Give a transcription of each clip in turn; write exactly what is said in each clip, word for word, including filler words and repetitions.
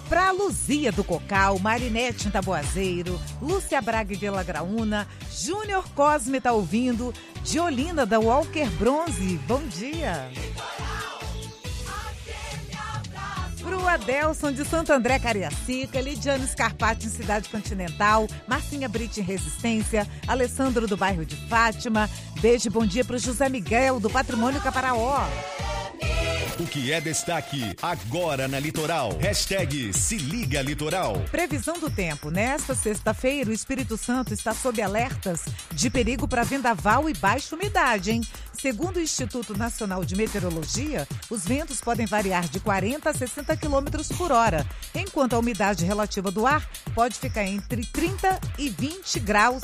Pra Luzia do Cocal, Marinete em Taboazeiro, Lúcia Braga em Vila Graúna, Júnior Cosme tá ouvindo, Diolina da Walker Bronze, bom dia. Pro Adelson de Santo André Cariacica, Lidiane Scarpati em Cidade Continental, Marcinha Brito em Resistência, Alessandro do bairro de Fátima, beijo e bom dia pro José Miguel do Patrimônio Caparaó. O que é destaque agora na Litoral. Hashtag Se Liga Litoral. Previsão do tempo. Nesta sexta-feira, o Espírito Santo está sob alertas de perigo para vendaval e baixa umidade, hein? Segundo o Instituto Nacional de Meteorologia, os ventos podem variar de quarenta a sessenta quilômetros por hora, enquanto a umidade relativa do ar pode ficar entre trinta e vinte graus.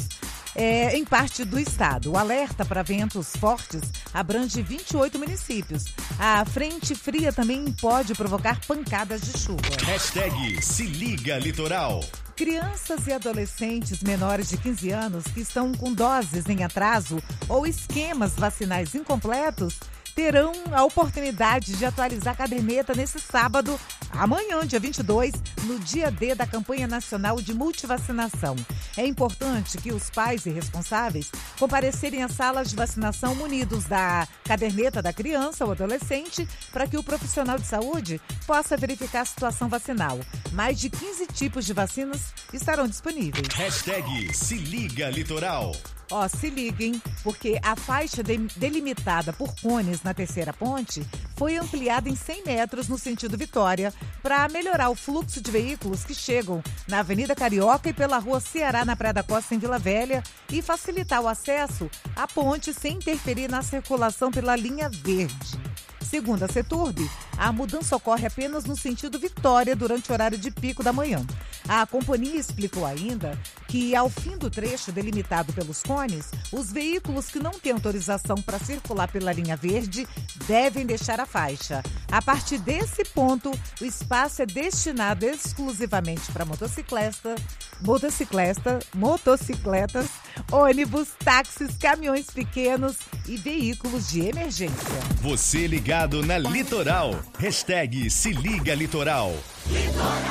É, em parte do estado. O alerta para ventos fortes abrange vinte e oito municípios. A frente fria também pode provocar pancadas de chuva. Hashtag Se Liga Litoral. Crianças e adolescentes menores de quinze anos que estão com doses em atraso ou esquemas vacinais incompletos terão a oportunidade de atualizar a caderneta nesse sábado, amanhã, dia vinte e dois, no dia D da campanha nacional de multivacinação. É importante que os pais e responsáveis comparecerem às salas de vacinação munidos da caderneta da criança ou adolescente para que o profissional de saúde possa verificar a situação vacinal. Mais de quinze tipos de vacinas estarão disponíveis. Hashtag Se Liga Litoral. Ó, se liguem, porque a faixa de, delimitada por cones na terceira ponte foi ampliada em cem metros no sentido Vitória para melhorar o fluxo de veículos que chegam na Avenida Carioca e pela Rua Ceará, na Praia da Costa, em Vila Velha, e facilitar o acesso à ponte sem interferir na circulação pela linha verde. Segundo a Ceturb, a mudança ocorre apenas no sentido Vitória durante o horário de pico da manhã. A companhia explicou ainda que, ao fim do trecho delimitado pelos cones, os veículos que não têm autorização para circular pela linha verde devem deixar a faixa. A partir desse ponto, o espaço é destinado exclusivamente para motocicleta, motocicleta, motocicletas, ônibus, táxis, caminhões pequenos e veículos de emergência. Você ligado na Litoral. Hashtag Se Liga Litoral. Litoral.